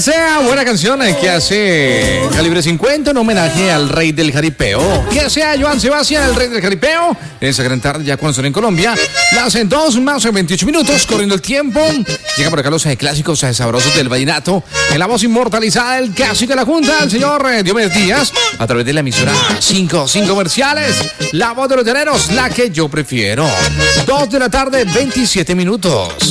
sea, buena canción que hace Calibre 50 en homenaje al rey del jaripeo. Que sea Joan Sebastián, el rey del jaripeo. Esa gran tarde, ya cuando son en Colombia. Las en 2 más o 28 minutos, corriendo el tiempo. Llega por acá los clásicos sabrosos del vallenato. En la voz inmortalizada del clásico de la Junta, el señor Diomedes Díaz. A través de la emisora 5 comerciales. La voz de los llaneros, la que yo prefiero. 2 de la tarde, 27 minutos.